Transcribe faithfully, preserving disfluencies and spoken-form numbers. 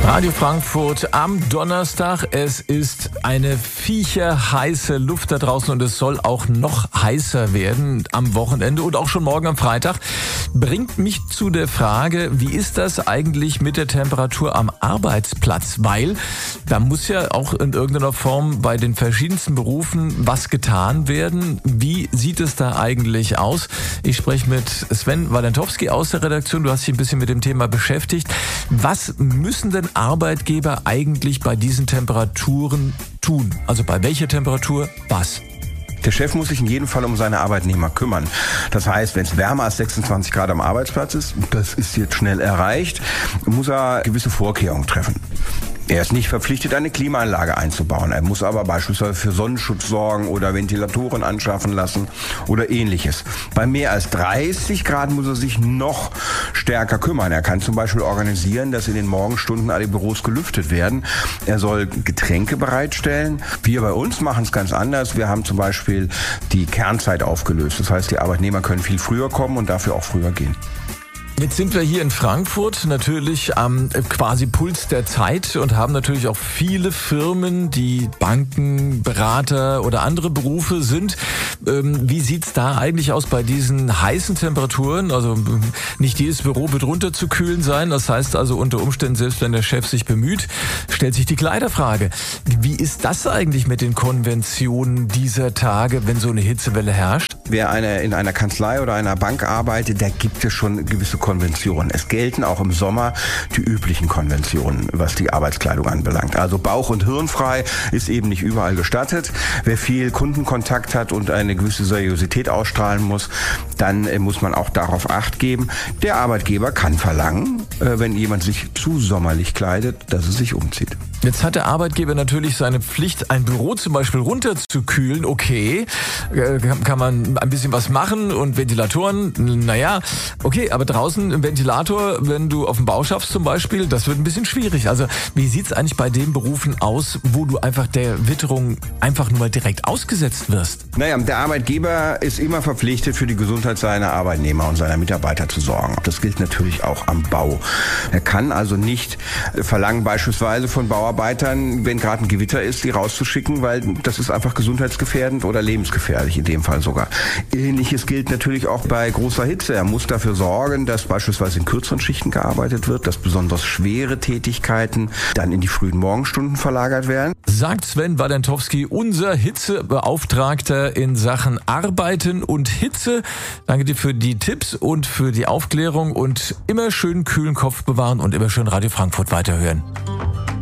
Radio Frankfurt am Donnerstag. Es ist eine viecherheiße Luft da draußen und es soll auch noch heißer werden am Wochenende und auch schon morgen am Freitag. Bringt mich zu der Frage, wie ist das eigentlich mit der Temperatur am Arbeitsplatz? Weil da muss ja auch in irgendeiner Form bei den verschiedensten Berufen was getan werden. Wie sieht es da eigentlich aus? Ich spreche mit Sven Walentowski aus der Redaktion. Du hast dich ein bisschen mit dem Thema beschäftigt. Was müssen denn Arbeitgeber eigentlich bei diesen Temperaturen tun? Also bei welcher Temperatur was? Der Chef muss sich in jedem Fall um seine Arbeitnehmer kümmern. Das heißt, wenn es wärmer als sechsundzwanzig Grad am Arbeitsplatz ist, das ist jetzt schnell erreicht, muss er gewisse Vorkehrungen treffen. Er ist nicht verpflichtet, eine Klimaanlage einzubauen. Er muss aber beispielsweise für Sonnenschutz sorgen oder Ventilatoren anschaffen lassen oder ähnliches. Bei mehr als dreißig Grad muss er sich noch stärker kümmern. Er kann zum Beispiel organisieren, dass in den Morgenstunden alle Büros gelüftet werden. Er soll Getränke bereitstellen. Wir bei uns machen es ganz anders. Wir haben zum Beispiel die Kernzeit aufgelöst. Das heißt, die Arbeitnehmer können viel früher kommen und dafür auch früher gehen. Jetzt sind wir hier in Frankfurt natürlich am quasi Puls der Zeit und haben natürlich auch viele Firmen, die Banken, Berater oder andere Berufe sind. Ähm, wie sieht's da eigentlich aus bei diesen heißen Temperaturen? Also nicht jedes Büro wird runterzukühlen sein. Das heißt also unter Umständen, selbst wenn der Chef sich bemüht, stellt sich die Kleiderfrage. Wie ist das eigentlich mit den Konventionen dieser Tage, wenn so eine Hitzewelle herrscht? Wer eine, in einer Kanzlei oder einer Bank arbeitet, da gibt es schon gewisse Konventionen. Es gelten auch im Sommer die üblichen Konventionen, was die Arbeitskleidung anbelangt. Also bauch- und hirnfrei ist eben nicht überall gestattet. Wer viel Kundenkontakt hat und eine gewisse Seriosität ausstrahlen muss, dann äh, muss man auch darauf Acht geben. Der Arbeitgeber kann verlangen, äh, wenn jemand sich zu sommerlich kleidet, dass er sich umzieht. Jetzt hat der Arbeitgeber natürlich seine Pflicht, ein Büro zum Beispiel runterzukühlen. Okay, kann man ein bisschen was machen und Ventilatoren, naja, okay, aber draußen im Ventilator, wenn du auf dem Bau schaffst zum Beispiel, das wird ein bisschen schwierig. Also wie sieht's eigentlich bei den Berufen aus, wo du einfach der Witterung einfach nur mal direkt ausgesetzt wirst? Naja, der Arbeitgeber ist immer verpflichtet, für die Gesundheit seiner Arbeitnehmer und seiner Mitarbeiter zu sorgen. Das gilt natürlich auch am Bau. Er kann also nicht verlangen, beispielsweise von Bauarbeitern, wenn gerade ein Gewitter ist, die rauszuschicken, weil das ist einfach gesundheitsgefährdend oder lebensgefährlich in dem Fall sogar. Ähnliches gilt natürlich auch bei großer Hitze. Er muss dafür sorgen, dass beispielsweise in kürzeren Schichten gearbeitet wird, dass besonders schwere Tätigkeiten dann in die frühen Morgenstunden verlagert werden. Sagt Sven Walentowski, unser Hitzebeauftragter in Sachen Arbeiten und Hitze. Danke dir für die Tipps und für die Aufklärung und immer schön kühlen Kopf bewahren und immer schön Radio Frankfurt weiterhören.